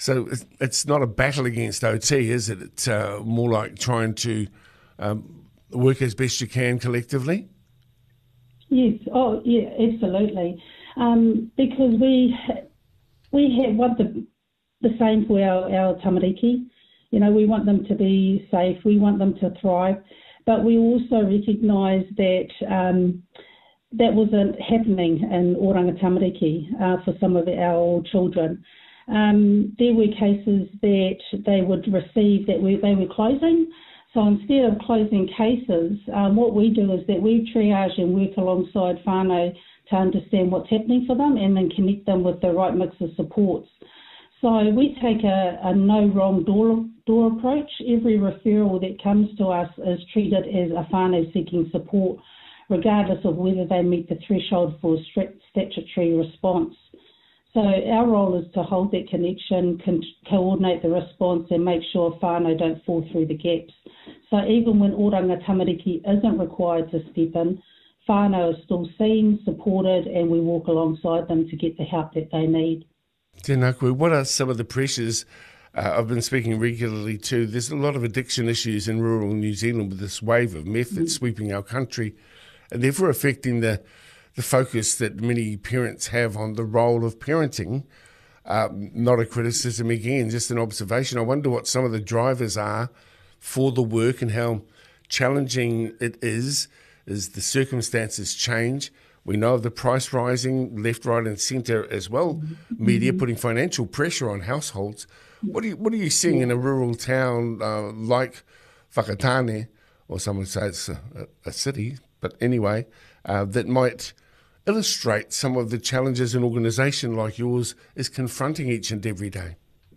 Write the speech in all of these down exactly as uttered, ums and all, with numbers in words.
So it's, it's not a battle against O T, is it? It's uh, more like trying to um, work as best you can collectively? Yes, oh yeah, absolutely. Um, because we we have want the the same for our, our tamariki. You know, we want them to be safe, we want them to thrive, but we also recognise that um, that wasn't happening in Oranga Tamariki uh, for some of our children. Um, there were cases that they would receive that we, they were closing. So instead of closing cases, um, what we do is that we triage and work alongside whānau to understand what's happening for them and then connect them with the right mix of supports. So we take a, a no wrong door, door approach. Every referral that comes to us is treated as a whānau seeking support, regardless of whether they meet the threshold for a strict statutory response. So our role is to hold that connection, con- coordinate the response and make sure whānau don't fall through the gaps. So even when Oranga Tamariki isn't required to step in, whānau is still seen, supported, and we walk alongside them to get the help that they need. Tēnā koe, what are some of the pressures? Uh, I've been speaking regularly to, there's a lot of addiction issues in rural New Zealand with this wave of meth that's sweeping our country and therefore affecting the, the focus that many parents have on the role of parenting. Um, not a criticism again, just an observation. I wonder what some of the drivers are for the work and how challenging it is as the circumstances change. We know of the price rising left, right and centre as well, mm-hmm. media putting financial pressure on households. What are you, what are you seeing yeah. in a rural town uh, like Whakatane, or some would say it's a, a city, but anyway, uh, that might illustrate some of the challenges an organisation like yours is confronting each and every day?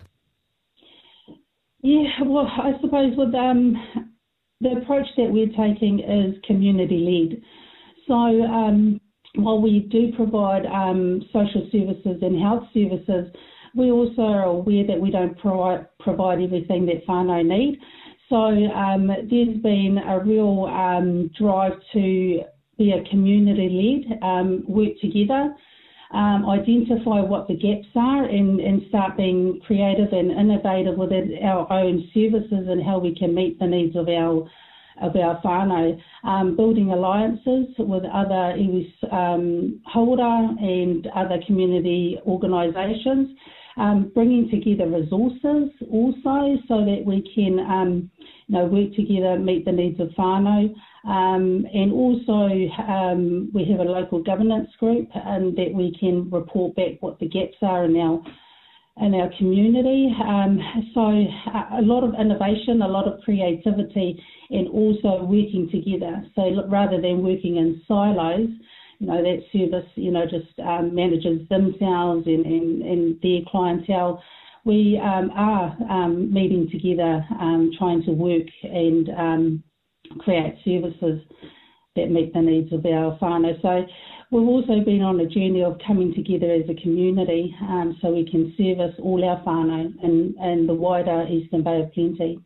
Yeah, well, I suppose with um, the approach that we're taking is community-led. So um, while we do provide um, social services and health services, we also are aware that we don't provide, provide everything that whānau need. So um, there's been a real um, drive to be a community-led, um, work together, um, identify what the gaps are and, and start being creative and innovative within our own services and how we can meet the needs of our of our whānau, um, building alliances with other iwi um, hauora and other community organisations, um, bringing together resources also so that we can um, you know, work together, meet the needs of whānau. Um, and also um, we have a local governance group and that we can report back what the gaps are in our in our community. Um, so a lot of innovation, a lot of creativity, and also working together. So rather than working in silos, you know, that service, you know, just um, manages themselves and, and, and their clientele. We um, are um, meeting together, um, trying to work and um, create services that meet the needs of our whānau. So we've also been on a journey of coming together as a community um, so we can service all our whānau in, in the wider Eastern Bay of Plenty.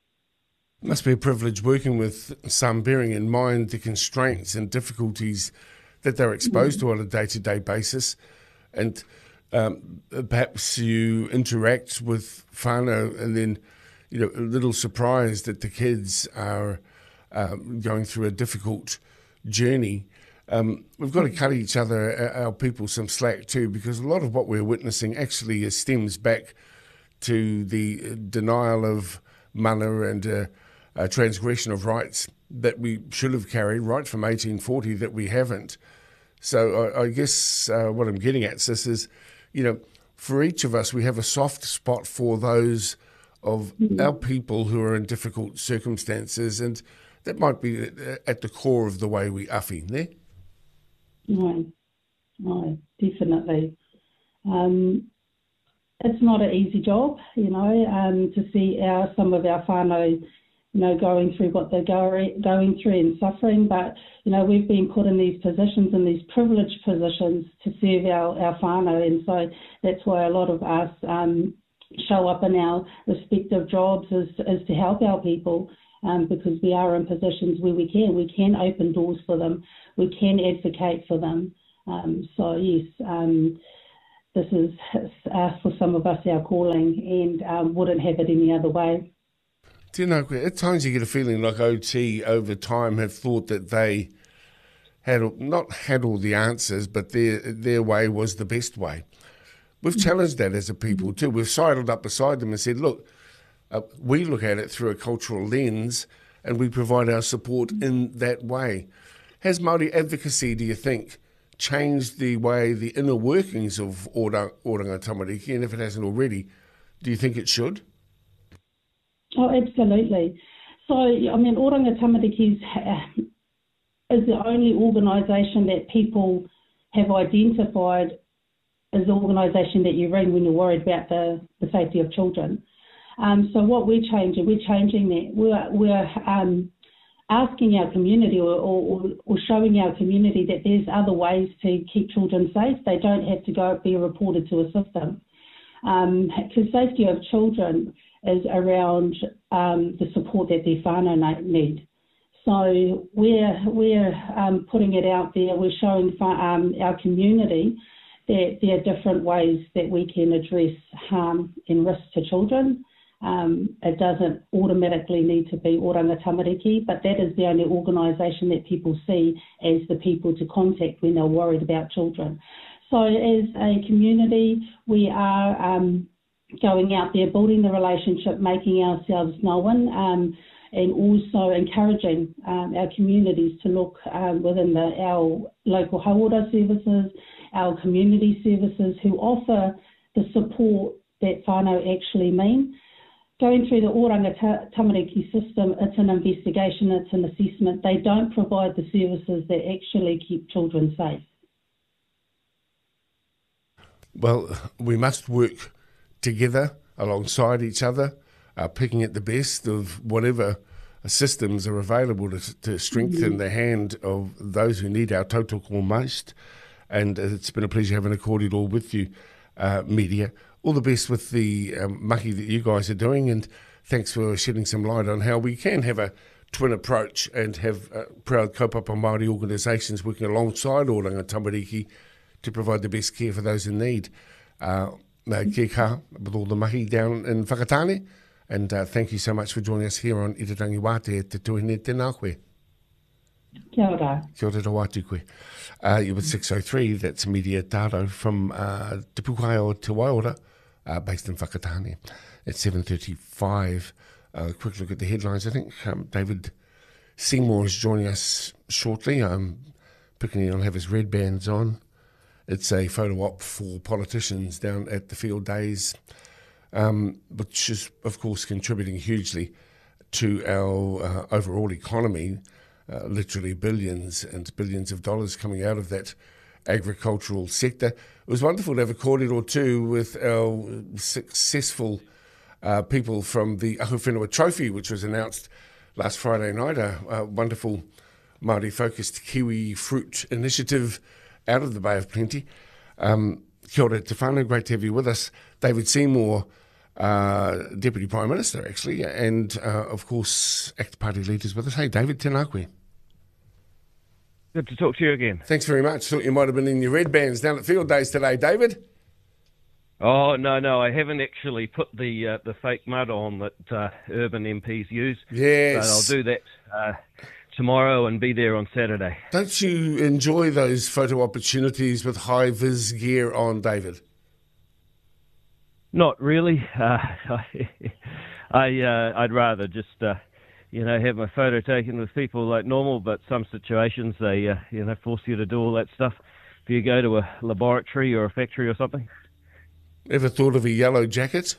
It must be a privilege working with some, bearing in mind the constraints and difficulties that they're exposed mm-hmm. to on a day-to-day basis. And um, perhaps you interact with whānau and then, you know, a little surprised that the kids are um, going through a difficult journey. Um, we've got to cut each other, our people, some slack too, because a lot of what we're witnessing actually stems back to the denial of mana and uh, uh, transgression of rights that we should have carried right from eighteen forty that we haven't. So I, I guess uh, what I'm getting at, sis, is, you know, for each of us, we have a soft spot for those of mm-hmm. our people who are in difficult circumstances, and that might be at the core of the way we awhi, ne? No, no, definitely. Um, it's not an easy job, you know, um, to see our some of our whānau, you know, going through what they're going, going through and suffering. But, you know, we've been put in these positions, in these privileged positions to serve our, our whānau. And so that's why a lot of us um, show up in our respective jobs is, is to help our people. Um, because we are in positions where we can. We can open doors for them. We can advocate for them. Um, so, yes, um, this is uh, for some of us our calling, and um, wouldn't have it any other way. Do you know, at times you get a feeling like O T over time have thought that they had not had all the answers, but their their way was the best way. We've challenged that as a people too. We've sidled up beside them and said, look, uh, we look at it through a cultural lens and we provide our support in that way. Has Māori advocacy, do you think, changed the way, the inner workings of Oranga, Oranga Tamariki? And if it hasn't already, do you think it should? Oh, absolutely. So, I mean, Oranga Tamariki uh, is the only organisation that people have identified as the organisation that you ring when you're worried about the, the safety of children. Um, so what we're changing, we're changing that. We're, we're um, asking our community or, or, or showing our community that there's other ways to keep children safe. They don't have to go be reported to a system. Um, because safety of children is around um, the support that their whānau need. So we're, we're um, putting it out there, we're showing um, our community that there are different ways that we can address harm and risk to children. Um, it doesn't automatically need to be Oranga Tamariki, but that is the only organisation that people see as the people to contact when they're worried about children. So as a community, we are um, going out there, building the relationship, making ourselves known, um, and also encouraging um, our communities to look um, within the, our local hauora services, our community services who offer the support that whānau actually mean. Going through the Oranga Tamariki system, it's an investigation, it's an assessment. They don't provide the services that actually keep children safe. Well, we must work together alongside each other, uh, picking at the best of whatever systems are available to, to strengthen mm-hmm. the hand of those who need our tautoko most. And it's been a pleasure having a kōrero with you, uh, media. All the best with the um, mahi that you guys are doing, and thanks for shedding some light on how we can have a twin approach and have uh, proud kaupapa Māori organisations working alongside Oranga Tamariki to provide the best care for those in need. Uh, kia kaha with all the mahi down in Whakatane, and uh, thank you so much for joining us here on Irirangi Wāte Te Tuine Tēnā koe. Kia ora. Kia ora wātu koe. Uh, you were six oh three, that's Media Taro from uh, Te Pukai o Te Waiora, uh, based in Whakatane. At seven thirty-five, a uh, quick look at the headlines. I think um, David Seymour is joining us shortly. I'm picking he'll have his red bands on. It's a photo op for politicians down at the field days, um, which is, of course, contributing hugely to our uh, overall economy. Uh, literally billions and billions of dollars coming out of that agricultural sector. It was wonderful to have a kōrero too with our successful uh, people from the Ahu Whenua Trophy, which was announced last Friday night, a, a wonderful Māori-focused kiwi fruit initiative out of the Bay of Plenty. Um, kia ora te whānau, great to have you with us. David Seymour, uh, Deputy Prime Minister actually, and uh, of course ACT Party leaders with us. Hey David, tēnā koe. Good to talk to you again. Thanks very much. Thought you might have been in your red bands down at field days today, David. Oh no, no, I haven't actually put the uh, the fake mud on that uh, urban M Ps use. Yes, but I'll do that uh, tomorrow and be there on Saturday. Don't you enjoy those photo opportunities with high vis gear on, David? Not really. Uh, I, I uh, I'd rather just uh, you know have my photo taken with people like normal. But some situations they uh, you know force you to do all that stuff if you go to a laboratory or a factory or something. Ever thought of a yellow jacket?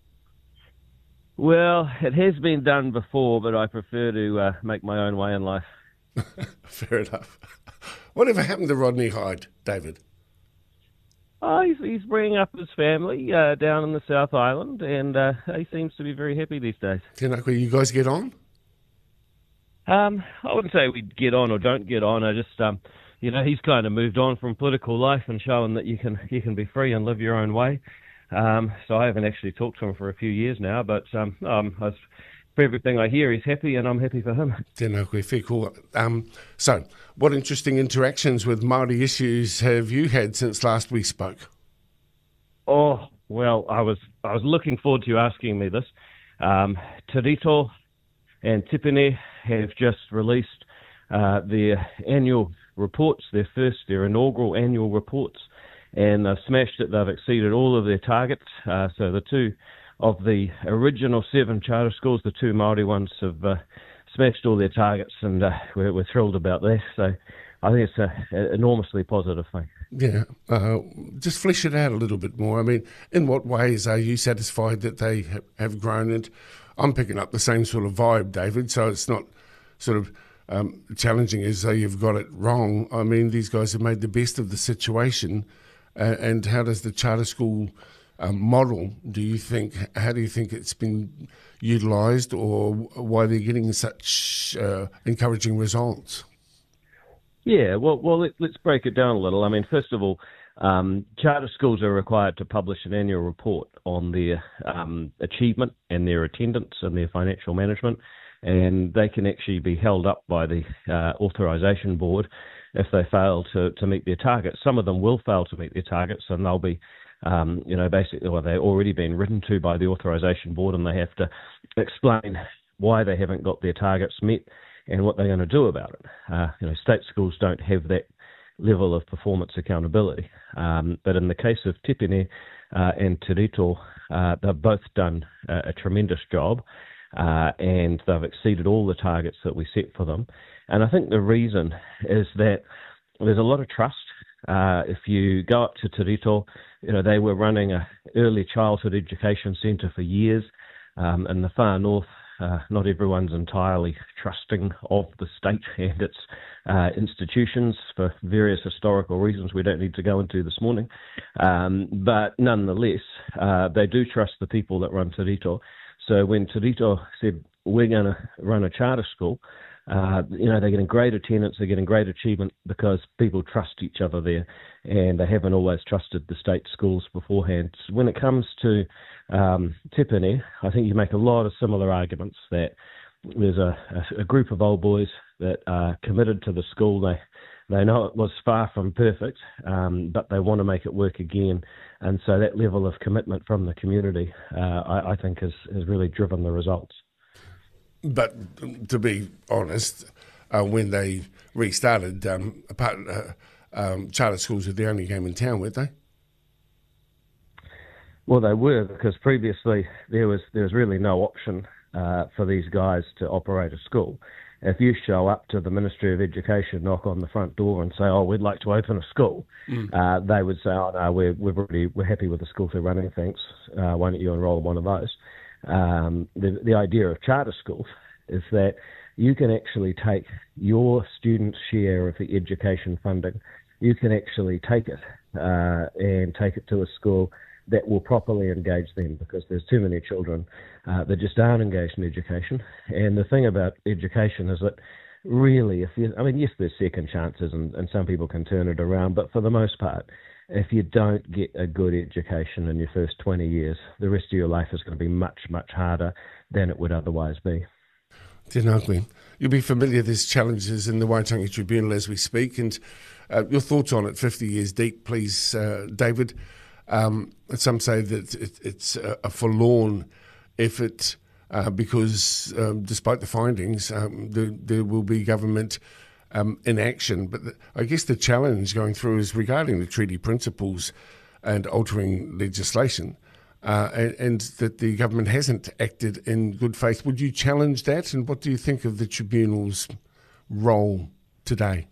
Well, it has been done before, but I prefer to uh, make my own way in life. Fair enough. Whatever happened to Rodney Hyde, David? Oh, he's, he's bringing up his family uh, down in the South Island, and uh, he seems to be very happy these days. Tēnā koe, you guys get on? Um, I wouldn't say we get on or don't get on. I just, um, you know, he's kind of moved on from political life and shown that you can you can be free and live your own way. Um, so I haven't actually talked to him for a few years now, but um, um, I was, for everything I hear, he's happy, and I'm happy for him. Tēnā koe, whē kua. Um, so, what interesting interactions with Māori issues have you had since last we spoke? Oh, well, I was I was looking forward to you asking me this. Um, Te Rito and Tipene have just released uh, their annual reports, their first, their inaugural annual reports, and they've smashed it. They've exceeded all of their targets. Uh, so the two of the original seven charter schools, the two Māori ones, have uh, smashed all their targets, and uh, we're, we're thrilled about that. So I think it's an enormously positive thing. Yeah, uh, just flesh it out a little bit more. I mean, in what ways are you satisfied that they ha- have grown? And I'm picking up the same sort of vibe, David, so it's not sort of um, challenging as though you've got it wrong. I mean, these guys have made the best of the situation. Uh, and how does the charter school um, model, do you think, how do you think it's been utilised, or why they're getting such uh, encouraging results? Yeah, well, well, let, let's break it down a little. I mean, first of all, um, charter schools are required to publish an annual report on their um, achievement and their attendance and their financial management, and they can actually be held up by the uh, authorisation board if they fail to, to meet their targets. Some of them will fail to meet their targets, and they'll be, um, you know, basically, well, they've already been written to by the authorisation board, and they have to explain why they haven't got their targets met and what they're going to do about it. Uh, you know, state schools don't have that level of performance accountability. Um, but in the case of Tipene uh, and Te Rito, uh, they've both done a, a tremendous job, uh, and they've exceeded all the targets that we set for them. And I think the reason is that there's a lot of trust. Uh, if you go up to Te Rito, you know, they were running a early childhood education centre for years. Um, in the far north, uh, not everyone's entirely trusting of the state and its uh, institutions for various historical reasons we don't need to go into this morning. Um, but nonetheless, uh, they do trust the people that run Te Rito. So when Te Rito said, we're going to run a charter school, Uh, you know, they're getting great attendance, they're getting great achievement because people trust each other there, and they haven't always trusted the state schools beforehand. When it comes to um, Tipene, I think you make a lot of similar arguments that there's a, a, a group of old boys that are committed to the school. They they know it was far from perfect, um, but they want to make it work again. And so that level of commitment from the community, uh, I, I think, has, has really driven the results. But to be honest, uh, when they restarted, um, apart, uh, um, charter schools were the only game in town, weren't they? Well, they were, because previously there was there was really no option uh, for these guys to operate a school. If you show up to the Ministry of Education, knock on the front door and say, "Oh, we'd like to open a school," mm. uh, they would say, "Oh no, we're we're already we're happy with the school they're running. Thanks. Uh, why don't you enrol in one of those?" Um, the, the idea of charter schools is that you can actually take your students' share of the education funding, you can actually take it uh, and take it to a school that will properly engage them, because there's too many children uh, that just aren't engaged in education. And the thing about education is that really, if you, I mean, yes, there's second chances and, and some people can turn it around, but for the most part, if you don't get a good education in your first twenty years, the rest of your life is going to be much, much harder than it would otherwise be. Definitely. You'll be familiar, there's challenges in the Waitangi Tribunal as we speak, and uh, your thoughts on it fifty years deep, please, uh, David. Um, some say that it, it's a, a forlorn effort uh, because um, despite the findings, um, there, there will be government Um, in action. But the, I guess the challenge going through is regarding the treaty principles and altering legislation, uh, and, and that the government hasn't acted in good faith. Would you challenge that, and what do you think of the tribunal's role today?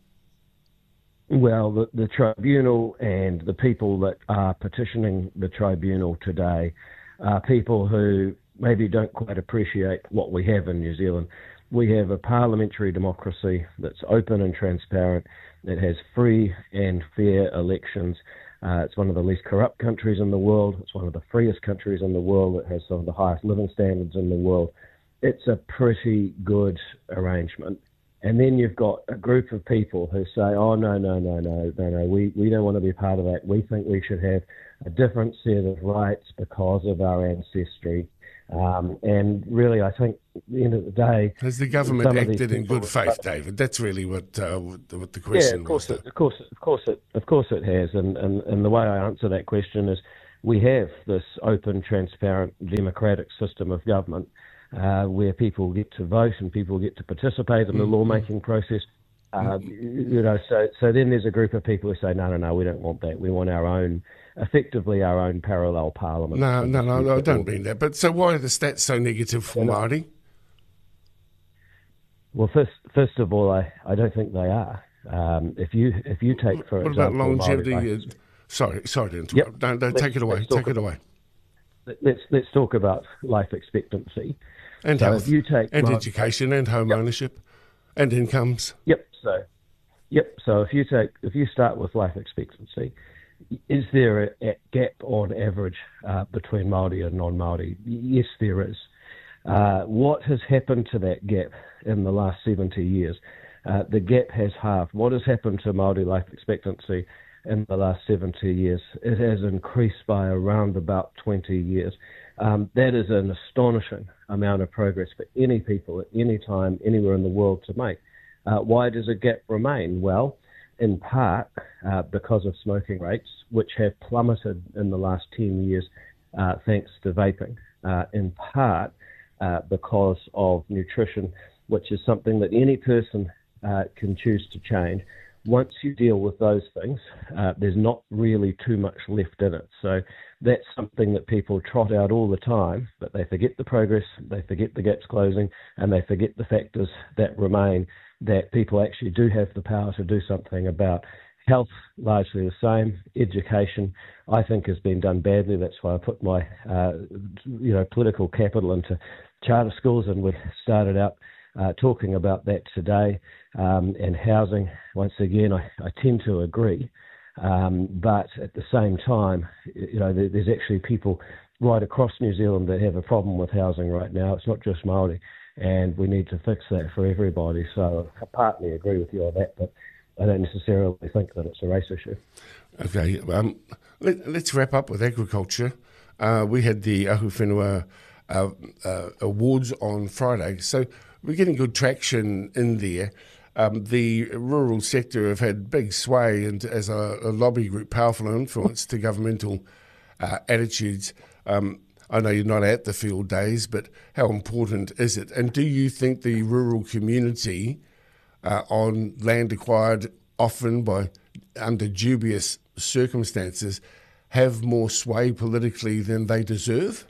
Well, the, the tribunal and the people that are petitioning the tribunal today are people who maybe don't quite appreciate what we have in New Zealand. We have a parliamentary democracy that's open and transparent. It has free and fair elections. Uh, it's one of the least corrupt countries in the world. It's one of the freest countries in the world. It has some of the highest living standards in the world. It's a pretty good arrangement. And then you've got a group of people who say, oh, no, no, no, no, no, no, we, we don't want to be part of that. We think we should have a different set of rights because of our ancestry. Um, and really, I think at the end of the day, has the government acted in good faith, David? That's really what uh, what the question was. Yeah, of course, was. It, of course, of course, it, of course, it has. And, and and the way I answer that question is, we have this open, transparent, democratic system of government uh, where people get to vote and people get to participate in the mm-hmm. lawmaking process. Uh, you know, so so then there's a group of people who say, no, no, no, we don't want that. We want our own, effectively our own parallel parliament. No, no, no, no I don't mean that. But so why are the stats so negative for Māori? Well, first, first of all, I, I don't think they are. Um, if you if you take for what example, about longevity? Māori, uh, sorry, sorry to interrupt. Yep. No, no, take it away. Take it away. Let's let's talk about life expectancy and so health, if you take and Māori, education, and home yep. ownership, and incomes. Yep. So, yep. So if you take if you start with life expectancy, is there a, a gap on average uh, between Māori and non-Māori? Yes, there is. Uh, what has happened to that gap in the last seventy years? Uh, the gap has halved. What has happened to Māori life expectancy in the last seventy years? It has increased by around about twenty years. Um, that is an astonishing amount of progress for any people at any time, anywhere in the world to make. Uh, why does a gap remain? Well, in part uh, because of smoking rates, which have plummeted in the last ten years uh, thanks to vaping. Uh, in part uh, because of nutrition, which is something that any person uh, can choose to change. Once you deal with those things, uh, there's not really too much left in it. So that's something that people trot out all the time, but they forget the progress, they forget the gaps closing, and they forget the factors that remain that people actually do have the power to do something about. Health, largely the same. Education, I think, has been done badly. That's why I put my, uh, you know, political capital into charter schools, and we started out uh, talking about that today. Um, and housing, once again, I, I tend to agree. Um, but at the same time, you know, there, there's actually people right across New Zealand that have a problem with housing right now. It's not just Māori, and we need to fix that for everybody. So I partly agree with you on that, but I don't necessarily think that it's a race issue. Okay, um, let, let's wrap up with agriculture. Uh, we had the Ahu Whenua uh, uh, Awards on Friday, so we're getting good traction in there. Um, the rural sector have had big sway and as a, a lobby group, powerful influence to governmental uh, attitudes. Um, I know you're not at the field days, but how important is it? And do you think the rural community uh, on land acquired often by under dubious circumstances have more sway politically than they deserve?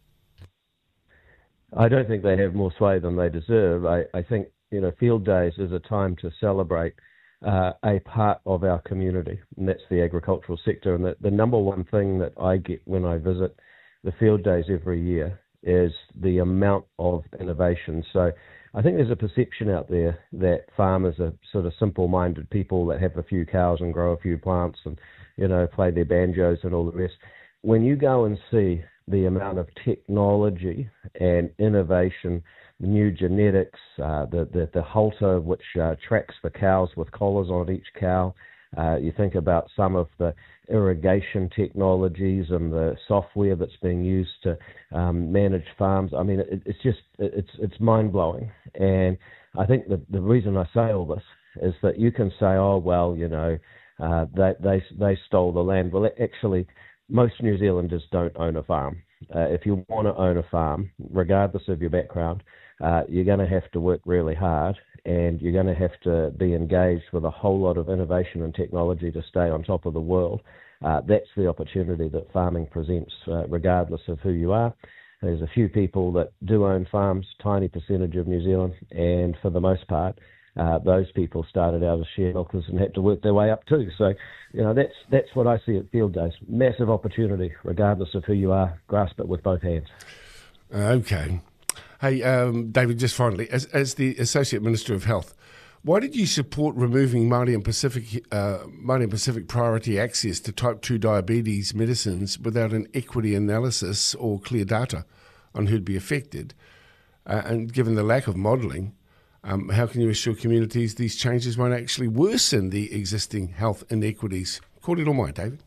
I don't think they have more sway than they deserve. I, I think, you know, field days is a time to celebrate uh, a part of our community, and that's the agricultural sector. And the, the number one thing that I get when I visit the field days every year is the amount of innovation. So I think there's a perception out there that farmers are sort of simple-minded people that have a few cows and grow a few plants and, you know, play their banjos and all the rest. When you go and see the amount of technology and innovation, new genetics, uh, the, the, the halter which uh, tracks the cows with collars on each cow, Uh, you think about some of the irrigation technologies and the software that's being used to um, manage farms. I mean, it, it's just, it's it's mind-blowing. And I think the, the reason I say all this is that you can say, oh, well, you know, uh, they, they, they stole the land. Well, actually, most New Zealanders don't own a farm. Uh, if you want to own a farm, regardless of your background, uh, you're going to have to work really hard, and you're going to have to be engaged with a whole lot of innovation and technology to stay on top of the world. Uh, that's the opportunity that farming presents, uh, regardless of who you are. There's a few people that do own farms, tiny percentage of New Zealand, and for the most part, uh, those people started out as share milkers and had to work their way up too. So, you know, that's that's what I see at field days. Massive opportunity, regardless of who you are. Grasp it with both hands. Okay. Hey, um, David, just finally, as, as the Associate Minister of Health, why did you support removing Māori and Pacific uh, Māori and Pacific priority access to type two diabetes medicines without an equity analysis or clear data on who'd be affected? Uh, and given the lack of modelling, um, how can you assure communities these changes won't actually worsen the existing health inequities? Call it all mine, David.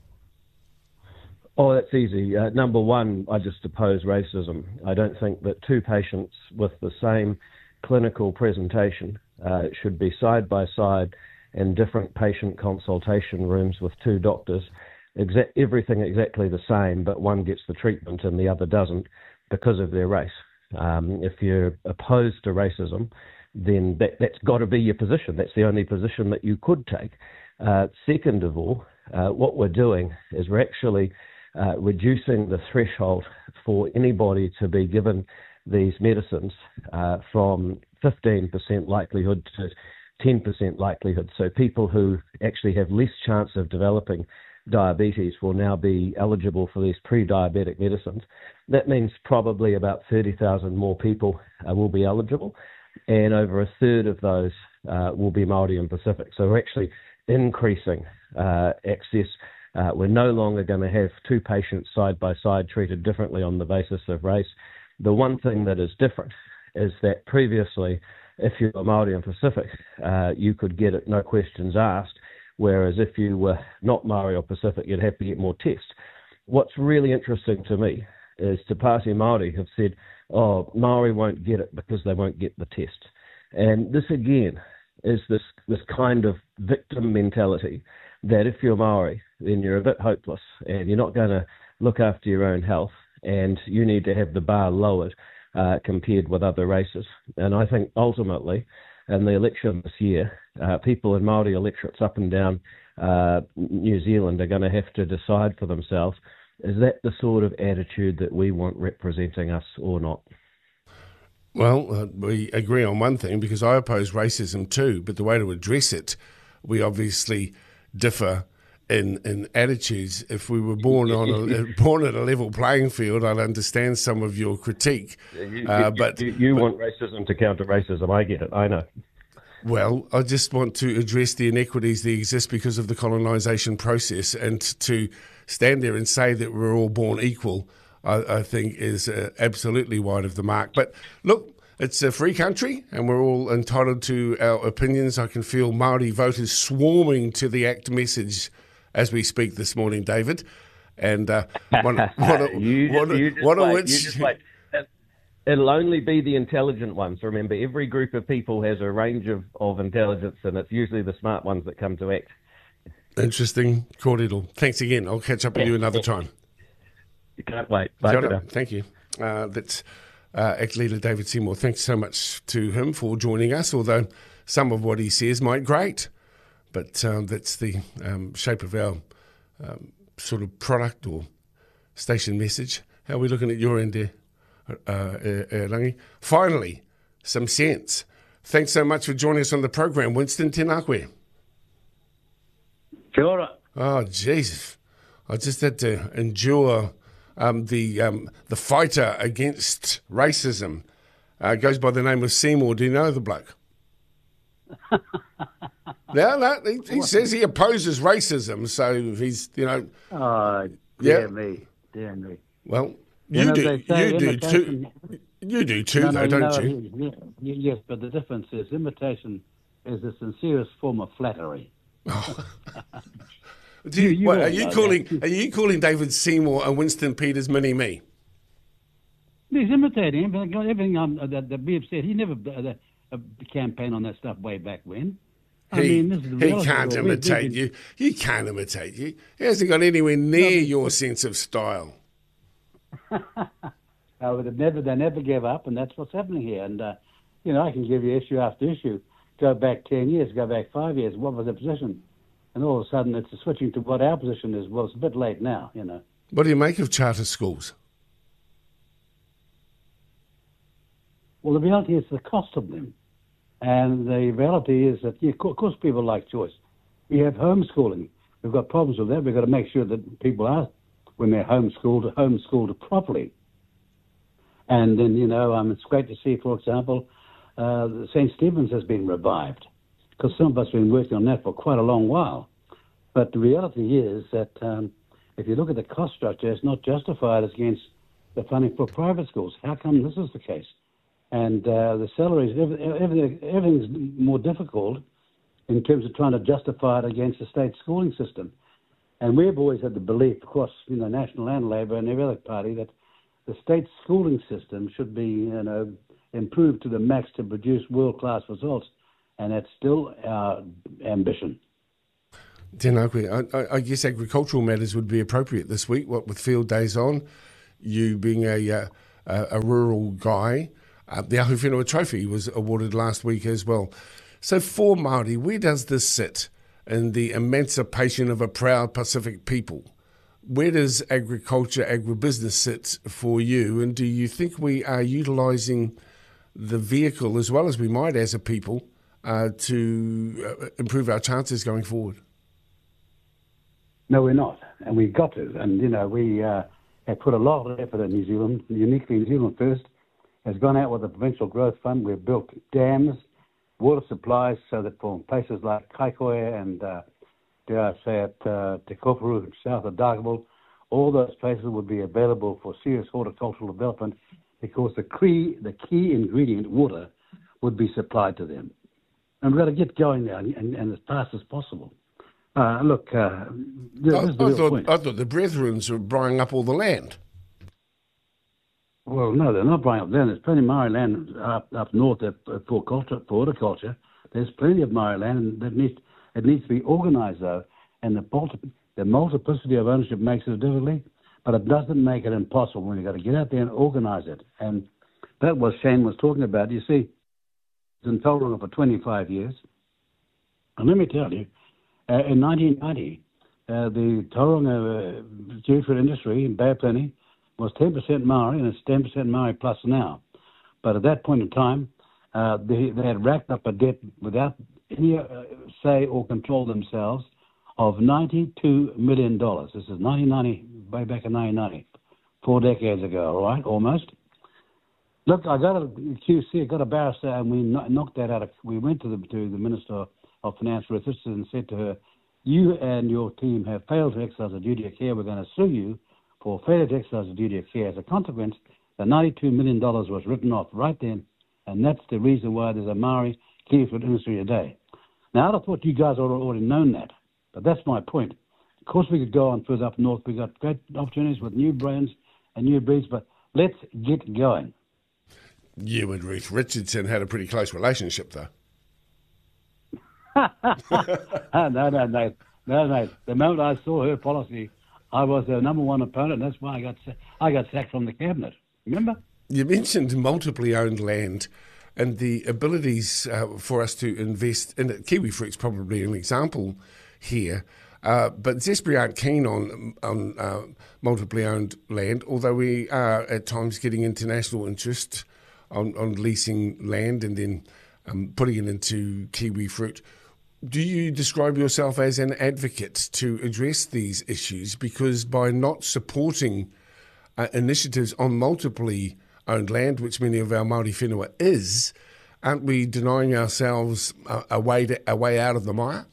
Oh, that's easy. Uh, number one, I just oppose racism. I don't think that two patients with the same clinical presentation uh, should be side by side in different patient consultation rooms with two doctors exa- everything exactly the same, but one gets the treatment and the other doesn't because of their race. Um, if you're opposed to racism, then that, that's got to be your position. That's the only position that you could take. Uh, second of all, uh, what we're doing is we're actually uh, reducing the threshold for anybody to be given these medicines uh, from fifteen percent likelihood to ten percent likelihood. So people who actually have less chance of developing diabetes will now be eligible for these pre-diabetic medicines. That means probably about thirty thousand more people uh, will be eligible, and over a third of those uh, will be Māori and Pacific. So we're actually increasing uh, access. Uh, we're no longer going to have two patients side by side treated differently on the basis of race. The one thing that is different is that previously, if you were Māori and Pacific, uh, you could get it no questions asked, whereas if you were not Māori or Pacific, you'd have to get more tests. What's really interesting to me is Te Pāti Māori have said, oh, Māori won't get it because they won't get the test. And this again is this, this kind of victim mentality that if you're Māori, then you're a bit hopeless and you're not going to look after your own health and you need to have the bar lowered uh, compared with other races. And I think ultimately, in the election this year, uh, people in Māori electorates up and down uh, New Zealand are going to have to decide for themselves, is that the sort of attitude that we want representing us or not? Well, uh, we agree on one thing, because I oppose racism too, but the way to address it, we obviously differ in, in attitudes. If we were born on a, born at a level playing field, I'd understand some of your critique. You, uh, you, but you, you but, want racism to counter racism. I get it. I know. Well, I just want to address the inequities that exist because of the colonisation process, and to stand there and say that we're all born equal, I, I think is uh, absolutely wide of the mark. But look, it's a free country and we're all entitled to our opinions. I can feel Māori voters swarming to the ACT message as we speak this morning, David. And uh, one, one, you one, just, you just one of wait, which... you just wait. It'll only be the intelligent ones. Remember, every group of people has a range of, of intelligence, and it's usually the smart ones that come to ACT. Interesting, Cordial. Thanks again. I'll catch up with you another time. You can't wait. Bye. Thank you. Uh, that's uh, ACT leader David Seymour. Thanks so much to him for joining us, although some of what he says might grate. But um, that's the um, shape of our um, sort of product or station message. How are we looking at your end there, uh, uh, uh, Rangi? Finally, some sense. Thanks so much for joining us on the program. Winston, tēnā koe. Kia ora. Oh, Jesus. I just had to endure um, the um, the fighter against racism. Uh, goes by the name of Seymour. Do you know the bloke? no, no. He, he says he opposes racism, so he's, you know. Oh, dear yeah. me. Dear me. Well, you, you know, do, you do imitation... too. You do too, no, though, no, don't you? Know, you? Yes, but the difference is imitation is the sincerest form of flattery. Oh. Do you, you, you what, are you calling? That. Are you calling David Seymour and Winston Peters mini me? He's imitating him. Everything um, that, that Bev said, he never uh, uh, campaigned on that stuff way back when. I he mean, this is the he can't imitate you. You can't imitate you. He hasn't got anywhere near no, your sense of style. uh, they never, they never gave up, and that's what's happening here. And uh, you know, I can give you issue after issue. Go back ten years, go back five years. What was the position? And all of a sudden, it's switching to what our position is. Well, it's a bit late now, you know. What do you make of charter schools? Well, the reality is the cost of them. And the reality is that, yeah, of course, people like choice. We have homeschooling. We've got problems with that. We've got to make sure that people are, when they're homeschooled, homeschooled properly. And then, you know, um, it's great to see, for example, uh, Saint Stephen's has been revived, because some of us have been working on that for quite a long while. But the reality is that um, if you look at the cost structure, it's not justified against the funding for private schools. How come this is the case? And uh, the salaries, everything, everything's more difficult in terms of trying to justify it against the state schooling system. And we've always had the belief, of course, you know, National and Labor and every other party, that the state schooling system should be, you know, improved to the max to produce world-class results. And that's still our ambition. Tēnā koe. I, I, I guess agricultural matters would be appropriate this week, what with field days on, you being a uh, a, a rural guy. Uh, the Ahu Whenua Trophy was awarded last week as well. So for Māori, where does this sit in the emancipation of a proud Pacific people? Where does agriculture, agribusiness sit for you? And do you think we are utilising the vehicle as well as we might as a people uh, to uh, improve our chances going forward? No, we're not, and we've got to. And, you know, we uh, have put a lot of effort in New Zealand, uniquely New Zealand First, has gone out with the Provincial Growth Fund. We've built dams, water supplies, so that for places like Kaikoia and, uh, dare I say it, uh, Te Koparu, south of Dargaville, all those places would be available for serious horticultural development because the key, the key ingredient, water, would be supplied to them. And we've got to get going now and, and, and as fast as possible. Uh, look, uh, this I, is the I, real thought, point. I thought the Brethrens were buying up all the land. Well, no, they're not buying up land. There's plenty of Maori land up, up north for, culture, for horticulture. There's plenty of Maori land that needs it needs to be organised though, and the multi, the multiplicity of ownership makes it difficult, but it doesn't make it impossible when you've got to get out there and organise it. And that was Shane was talking about. You see, it's in Tauranga for twenty-five years, and let me tell you, uh, in nineteen ninety, uh, the Tauranga uh, seafood industry in Bay of Plenty was ten percent Maori, and it's ten percent Maori plus now. But at that point in time, uh, they, they had racked up a debt without any uh, say or control themselves of ninety-two million dollars. This is nineteen ninety, way back in nineteen ninety, four decades ago, all right, almost. Look, I got a Q C, I got a barrister, and we knocked that out. Of, we went to the, to the Minister of Finance Ruth Richardson and said to her, you and your team have failed to exercise a duty of care. We're going to sue you for failure to exercise a duty of care. As a consequence, the ninety-two million dollars was written off right then, and that's the reason why there's a Maori kiwifruit industry today. Now, I thought you guys had already known that, but that's my point. Of course, we could go on further up north. We've got great opportunities with new brands and new breeds, but let's get going. You and Ruth Richardson had a pretty close relationship, though. no, no, no, no, no. The moment I saw her policy, I was the number one opponent. That's why I got I got sacked from the cabinet. Remember? You mentioned multiply owned land and the abilities uh, for us to invest in it. Kiwifruit's probably an example here, uh, but Zespri aren't keen on on uh, multiply owned land, although we are at times getting international interest on, on leasing land and then um, putting it into kiwifruit. Do you describe yourself as an advocate to address these issues? Because by not supporting uh, initiatives on multiply owned land, which many of our Māori whenua is, aren't we denying ourselves a, a, way, to, a way out of the mire?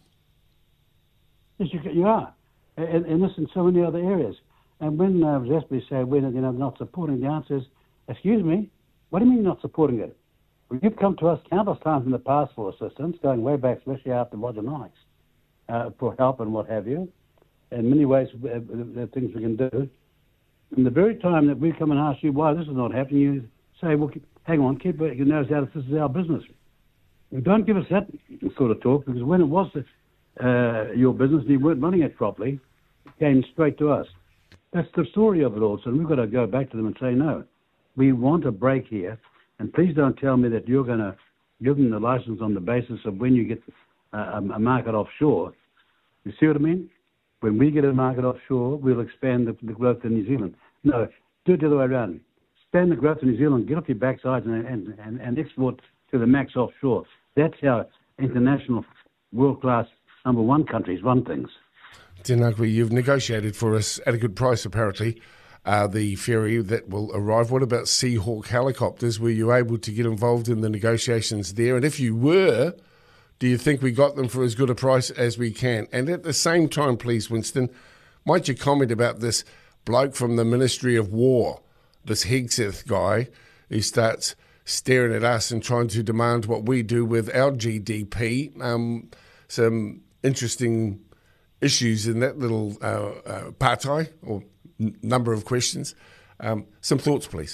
Yes, you, you are. And, and this in so many other areas. And when uh, Zespri say we're you know, not supporting, the answer is, excuse me, what do you mean not supporting it? Well, you've come to us countless times in the past for assistance, going way back, especially after Roger Knox, uh, for help and what have you. In many ways, uh, there are things we can do. And the very time that we come and ask you why this is not happening, you say, well, keep, hang on, keep your nose out, this is our business. And don't give us that sort of talk, because when it was uh, your business and you weren't running it properly, it came straight to us. That's the story of it all. So we've got to go back to them and say, no, we want a break here. And please don't tell me that you're going to give them the license on the basis of when you get uh, a market offshore. You see what I mean? When we get a market offshore, we'll expand the, the growth in New Zealand. No, do it the other way around. Expand the growth in New Zealand, get off your backsides and, and, and, and export to the max offshore. That's how international, world-class, number one countries run things. Tēnā koe, you've negotiated for us at a good price, apparently. Uh, the ferry that will arrive. What about Seahawk helicopters? Were you able to get involved in the negotiations there? And if you were, do you think we got them for as good a price as we can? And at the same time, please, Winston, might you comment about this bloke from the Ministry of War, this Hegseth guy, who starts staring at us and trying to demand what we do with our G D P? Um, some interesting issues in that little uh, uh, partai, or number of questions. Um, some thoughts, please.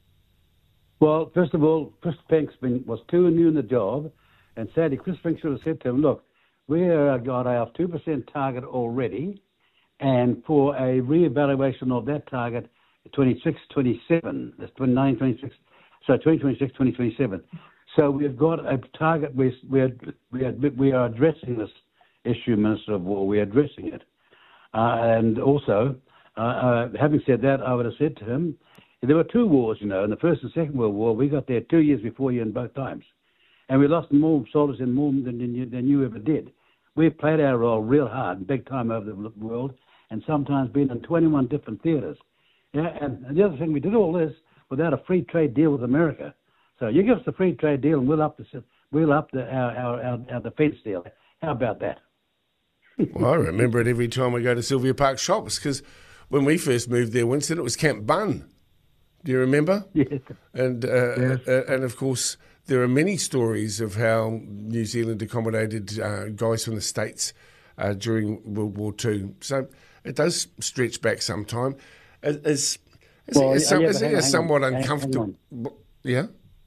Well, first of all, Chris Fink's been, was too new in the job, and sadly, Chris Fink should have said to him, look, we've got our two percent target already, and for a re-evaluation of that target, twenty-six, twenty-seven, that's twenty-nine, twenty-six, so twenty twenty-six, twenty twenty-seven. So we've got a target, we, we, are, we, are, we are addressing this issue, Minister of War, we're addressing it. Uh, and also, uh, uh, having said that, I would have said to him, there were two wars, you know, in the First and Second World War, we got there two years before you in both times. And we lost more soldiers in more than, than, you, than you ever did. We've played our role real hard, big time over the world, and sometimes been in twenty-one different theatres. Yeah, and the other thing, we did all this without a free trade deal with America. So you give us a free trade deal and we'll up the, we'll up the, our, our, our, our defence deal. How about that? Well, I remember it every time I go to Sylvia Park Shops, because when we first moved there, Winston, it was Camp Bunn. Do you remember? Yes. And, uh, yes. Uh, and of course, there are many stories of how New Zealand accommodated uh, guys from the States uh, during World War Two. So it does stretch back some time. Is, is, is well, it, some, yeah, is hang, it hang somewhat on, uncomfortable? Hang on. Yeah?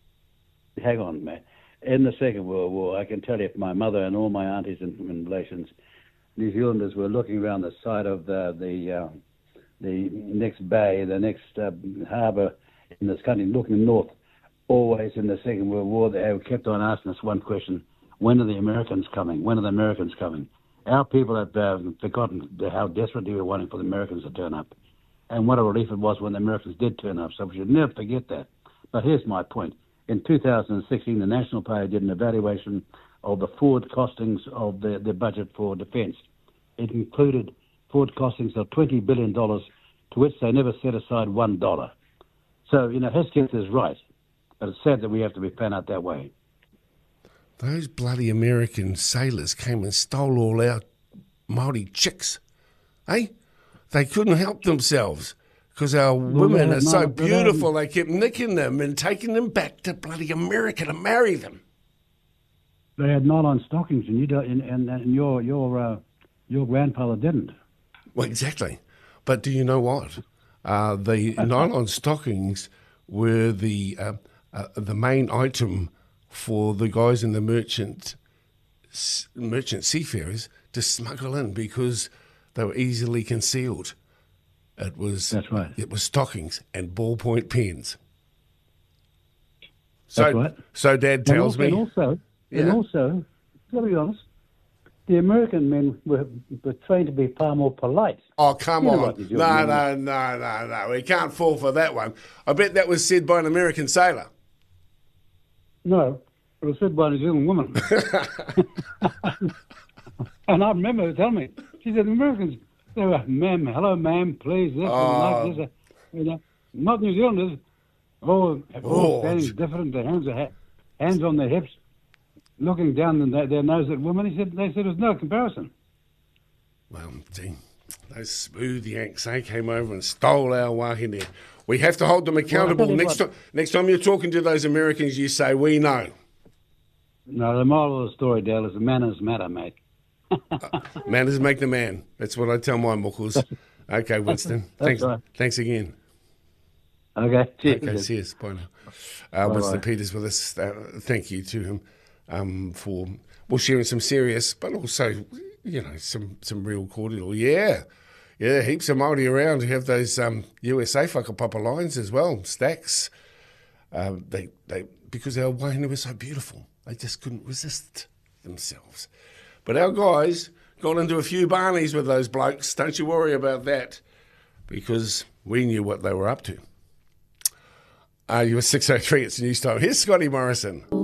Hang on, mate. In the Second World War, I can tell you, my mother and all my aunties and, and relations, New Zealanders were looking around the side of the the, uh, the next bay, the next uh, harbour in this country, looking north. Always in the Second World War, they kept on asking us one question: when are the Americans coming? When are the Americans coming? Our people have uh, forgotten how desperately we were wanting for the Americans to turn up, and what a relief it was when the Americans did turn up. So we should never forget that. But here's my point: in two thousand sixteen, the National Party did an evaluation of the forward costings of the, the budget for defence. It included forward costings of twenty billion dollars, to which they never set aside one dollar. So, you know, Hesketh is right, but it's sad that we have to be found out that way. Those bloody American sailors came and stole all our Māori chicks, eh? They couldn't help themselves because our Well, women they are had so not- they beautiful, they kept nicking them and taking them back to bloody America to marry them. They had nylon stockings, and you don't, and, and, and your your uh, your grandfather didn't. Well, exactly. But do you know what? Uh, the nylon stockings were the uh, uh, the main item for the guys in the merchant merchant seafarers to smuggle in because they were easily concealed. It was That's right. It was stockings and ballpoint pens. So, That's right. so Dad tells and me. also, and also, Yeah. and also, to be honest, the American men were, were trained to be far more polite. Oh, come You know on. what No, these young no, men- no, no, no. We can't fall for that one. I bet that was said by an American sailor. No, it was said by a New Zealand woman. And I remember her telling me, she said, Americans, they were, ma'am, hello, ma'am, please, this Oh. and that, this, you know, not New Zealanders, all, Oh. all standing different, their hands, are ha- hands on their hips, looking down their, their nose at women. He said, they said there's no comparison. Well, gee, those smooth Yanks, they came over and stole our wahine. We have to hold them accountable. tell you next, what. time, next time you're talking to those Americans, you say, we know. No, the moral of the story, Dale, is manners matter, mate. Manners make the man. That's what I tell my muckles. Okay, Winston. That's Thanks, right. thanks again. Okay, cheers. Okay, cheers. Bye now. Uh, Winston Bye-bye. Peters with us. Uh, thank you to him um, for well sharing some serious, but also you know some some real cordial. Yeah, yeah, heaps of Māori around who have those um, U S A whakapapa lines as well. Stacks. Uh, they they because our wahine were so beautiful, they just couldn't resist themselves. But our guys got into a few barneys with those blokes. Don't you worry about that, because we knew what they were up to. Uh, you were six oh three, it's news time. Here's Scotty Morrison.